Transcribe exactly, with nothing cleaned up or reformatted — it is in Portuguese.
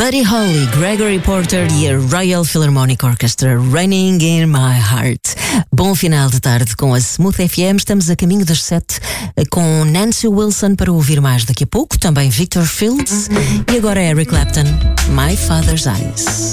Buddy Holly, Gregory Porter e a Royal Philharmonic Orchestra, Raining in My Heart. Bom final de tarde com a Smooth F M. Estamos a caminho das sete com Nancy Wilson para ouvir mais daqui a pouco. Também Victor Fields e agora Eric Clapton, My Father's Eyes.